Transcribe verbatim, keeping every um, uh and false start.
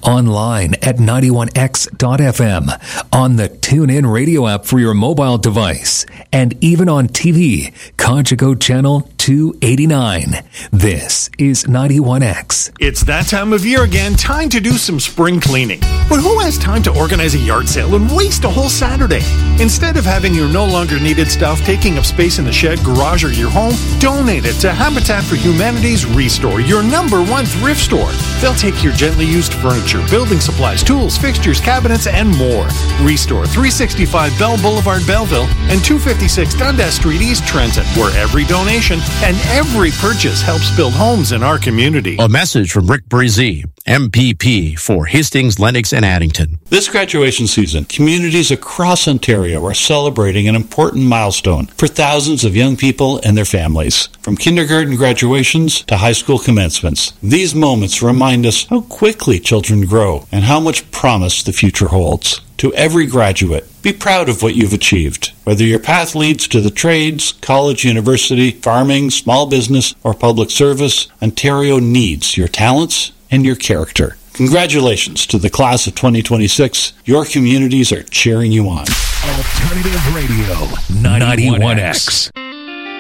online at ninety-one x dot f m, on the TuneIn radio app for your mobile device, and even on T V, Conchico Channel two eighty-nine. This is ninety-one X. It's that time of year again, time to do some spring cleaning. But who has time to organize a yard sale and waste a whole Saturday? Instead of having your no longer needed stuff taking up space in the shed, garage, or your home, donate it to Habitat for Humanity's Restore, your number one thrift store. They'll take your gently used furniture, building supplies, tools, fixtures, cabinets, and more. Restore, three sixty-five Bell Boulevard, Belleville, and two fifty-six Dundas Street, East Trenton, where every donation and every purchase helps build homes in our community. A message from Rick Brizee, M P P for Hastings, Lennox, and Addington. This graduation season, communities across Ontario are celebrating an important milestone for thousands of young people and their families. From kindergarten graduations to high school commencements, these moments remind us how quickly children grow and how much promise the future holds. To every graduate, be proud of what you've achieved. Whether your path leads to the trades, college, university, farming, small business, or public service, Ontario needs your talents and your character. Congratulations to the class of twenty twenty-six. Your communities are cheering you on. Alternative Radio, ninety-one X.